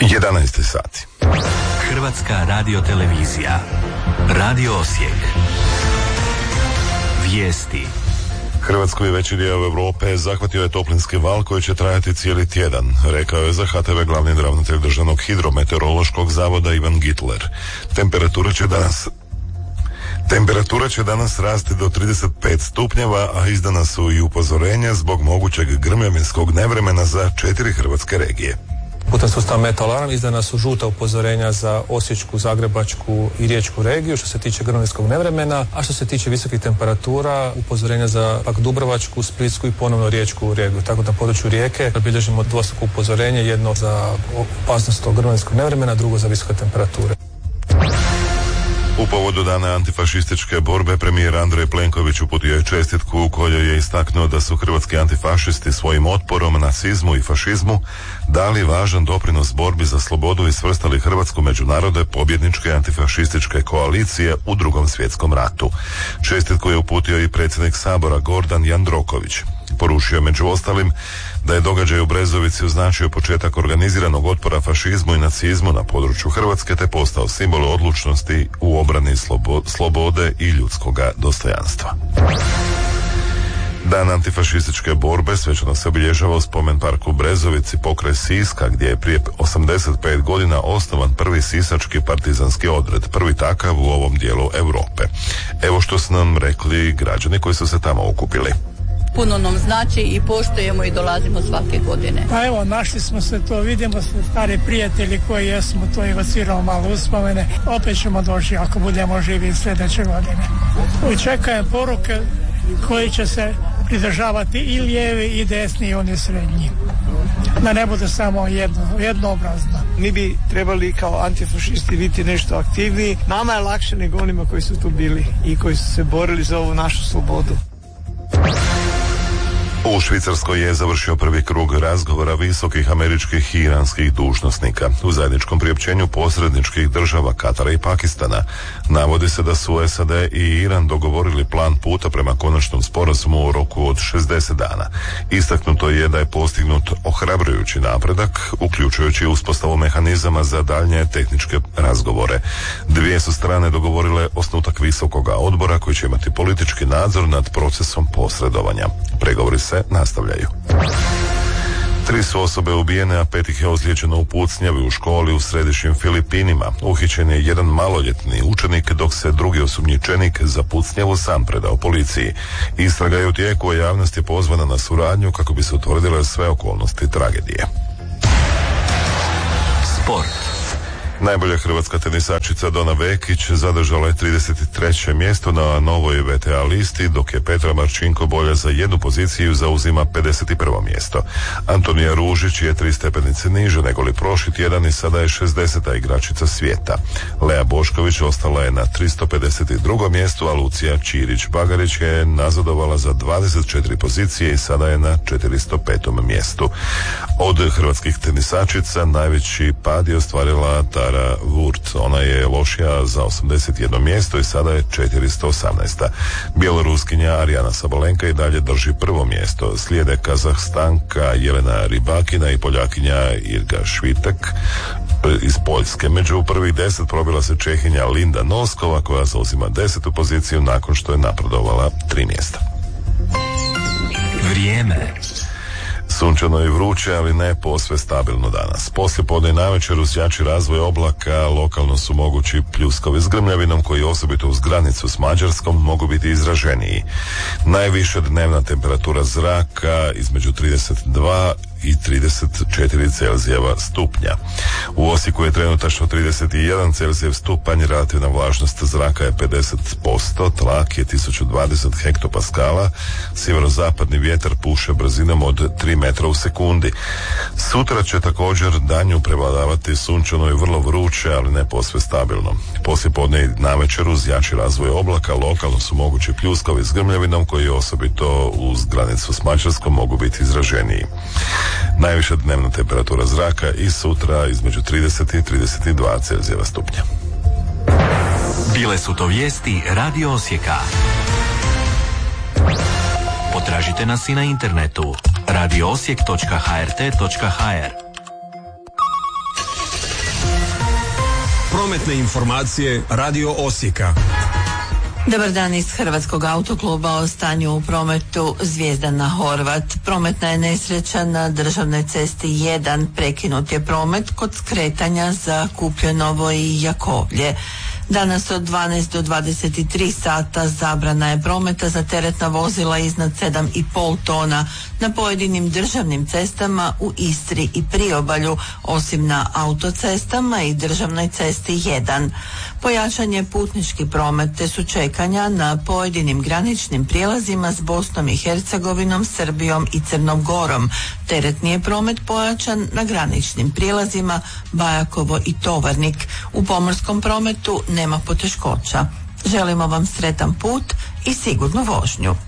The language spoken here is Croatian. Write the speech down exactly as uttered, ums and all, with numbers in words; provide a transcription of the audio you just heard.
jedanaest sati. Hrvatska radiotelevizija. Radio Osijek. Vijesti. Hrvatsku i veći dio Europe zahvatio je toplinski val koji će trajati cijeli tjedan, rekao je za H T V glavni ravnatelj Državnog hidrometeorološkog zavoda Ivan Gitler. Temperatura će danas Temperatura će danas rasti do trideset pet stupnjeva, a izdana su i upozorenja zbog mogućeg grmljavinskog nevremena za četiri hrvatske regije. Putem sustava Meteoalarm izdana su žuta upozorenja za Osječku, Zagrebačku i Riječku regiju što se tiče grmljavinskog nevremena, a što se tiče visokih temperatura upozorenja za pak Dubrovačku, Splitsku i ponovno Riječku regiju. Tako da na području Rijeke bilježimo dvostruko upozorenje, jedno za opasnost od grmljavinskog nevremena, drugo za visoke temperature. U povodu dana antifašističke borbe premijer Andrej Plenković uputio je čestitku u kojoj je istaknuo da su hrvatski antifašisti svojim otporom nacizmu i fašizmu dali važan doprinos borbi za slobodu i svrstali Hrvatsku među narode pobjedničke antifašističke koalicije u Drugom svjetskom ratu. Čestitku je uputio i predsjednik Sabora Gordan Jandroković. Porušio među ostalim da je događaj u Brezovici označio početak organiziranog otpora fašizmu i nacizmu na području Hrvatske te postao simbol odlučnosti u obrani slobo, slobode i ljudskoga dostojanstva. Dan antifašističke borbe svečano se obilježava u spomen parku Brezovici pokraj Siska, gdje je prije osamdeset pet godina osnovan prvi sisački partizanski odred, prvi takav u ovom dijelu Europe. Evo što su nam rekli građani koji su se tamo okupili. Puno nam znači i poštujemo i dolazimo svake godine. Pa evo, našli smo se to, vidimo se stari prijatelji koji jesmo, to evociramo malo uspomene. Opet ćemo doći ako budemo živi sljedeće godine. I čekajem poruke koji će se pridržavati i lijevi i desni i oni srednji. Da ne bude samo jedno, jednoobrazno. Mi bi trebali kao antifašisti biti nešto aktivniji. Nama je lakše nego onima koji su tu bili i koji su se borili za ovu našu slobodu. U Švicarskoj je završio prvi krug razgovora visokih američkih i iranskih dužnosnika. U zajedničkom priopćenju posredničkih država Katara i Pakistana navodi se da su S A D i Iran dogovorili plan puta prema konačnom sporazumu u roku od šezdeset dana. Istaknuto je da je postignut ohrabrujući napredak, uključujući uspostavu mehanizama za daljnje tehničke razgovore. Dvije su strane dogovorile osnutak visokoga odbora koji će imati politički nadzor nad procesom posredovanja. Pregovori se nastavljaju. Tri su osobe ubijene, a pet ih je ozlijeđeno u pucnjavi u školi u središnjim Filipinima. Uhićen je jedan maloljetni učenik, dok se drugi osumnjičenik za pucnjavu sam predao policiji. Istraga je u tijeku, a javnost je pozvana na suradnju kako bi se utvrdile sve okolnosti tragedije. Sport. Najbolja hrvatska tenisačica Dona Vekić zadržala je trideset treće mjesto na novoj V T A listi, dok je Petra Marčinko bolja za jednu poziciju zauzima pedeset prvo mjesto. Antonija Ružić je tri stepenice niže nego li prošli tjedan i sada je šezdeseta igračica svijeta. Lea Bošković ostala je na tristo pedeset drugom mjestu, a Lucija Čirić-Bagarić je nazadovala za dvadeset četiri pozicije i sada je na četiristo petom mjestu. Od hrvatskih tenisačica najveći pad je ostvarila ta Tara Wurt. Ona je lošija za osamdeset jedno mjesto i sada je četiristo osamnaesta. Bjeloruskinja Arijana Sabalenka i dalje drži prvo mjesto. Slijede Kazahstanka Jelena Rybakina i Poljakinja Irga Švitek iz Poljske. Među prvih deset probila se Čehinja Linda Noskova koja zauzima desetu poziciju nakon što je napredovala tri mjesta. Vrijeme. Sunčano i vruće, ali ne posve stabilno danas. Poslijepodne i navečer uz jači razvoj oblaka lokalno su mogući pljuskovi s grmljavinom koji osobito uz granicu s Mađarskom mogu biti izraženiji. Najviša dnevna temperatura zraka između trideset dva i trideset četiri Celzijeva stupnja. U Osijeku je trenutačno trideset jedan Celzijev stupanj, relativna vlažnost zraka je pedeset posto, tlak je tisuću dvadeset hektopaskala, sjeverozapadni vjetar puše brzinom od tri metra u sekundi. Sutra će također danju prevladavati sunčano i vrlo vruće, ali ne posve stabilno. Poslijepodne i navečer uz jači razvoj oblaka lokalno su mogući pljuskovi s grmljavinom koji osobito uz granicu s Mađarskom mogu biti izraženiji. Najviša dnevna temperatura zraka i sutra između trideset i trideset dva Celzijeva stupnja. Bile su to vijesti Radio Osijeka. Potražite nas i na internetu radio osijek točka h r t točka h r. Prometne informacije Radio Osijeka. Dobar dan iz Hrvatskog autokluba o stanju u prometu Zvijezdana Horvat. Prometna je nesreća na državnoj cesti jedan. Prekinut je promet kod skretanja za Kupljenovo i Jakovlje. Danas od dvanaest do dvadeset tri sata zabrana je prometa za teretna vozila iznad sedam i pol tona na pojedinim državnim cestama u Istri i Priobalju, osim na autocestama i državnoj cesti jedan. Pojačan je putnički promet te su čekanja na pojedinim graničnim prijelazima s Bosnom i Hercegovinom, Srbijom i Crnom Gorom. Teretni je promet pojačan na graničnim prijelazima Bajakovo i Tovarnik. U pomorskom prometu nema poteškoća. Želimo vam sretan put i sigurnu vožnju.